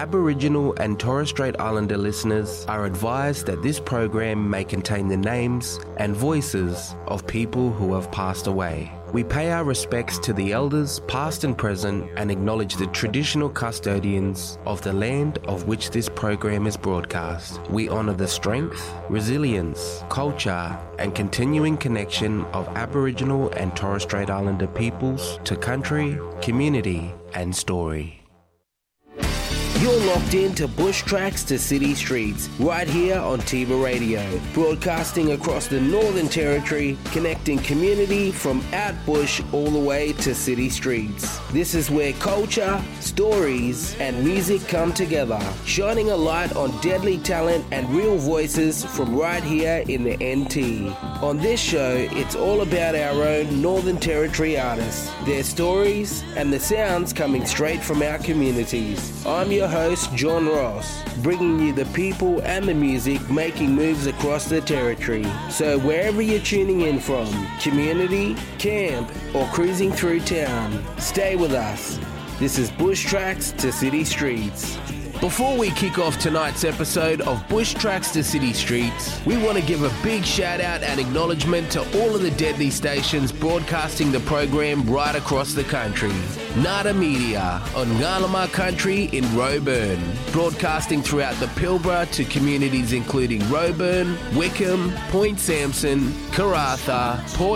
Aboriginal and Torres Strait Islander listeners are advised that this program may contain the names and voices of people who have passed away. We pay our respects to the elders, past and present, and acknowledge the traditional custodians of the land of which this program is broadcast. We honour the strength, resilience, culture, and continuing connection of Aboriginal and Torres Strait Islander peoples to country, community, and story. You're locked into Bush Tracks to City Streets, right here on Tiva Radio, broadcasting across the Northern Territory, connecting community from out bush all the way to city streets. This is where culture, stories, and music come together, shining a light on deadly talent and real voices from right here in the NT. On this show, it's all about our own Northern Territory artists, their stories, and the sounds coming straight from our communities. I'm your host, John Ross, bringing you the people and the music making moves across the territory. So wherever you're tuning in from, community, camp, or cruising through town, stay with us. This is Bush Tracks to City Streets. Before we kick off tonight's episode of Bush Tracks to City Streets, we want to give a big shout out and acknowledgement to all of the deadly stations broadcasting the program right across the country. Nada Media on Ngalama Country in Roebourne, broadcasting throughout the Pilbara to communities including Roebourne, Wickham, Point Sampson, Karratha, Port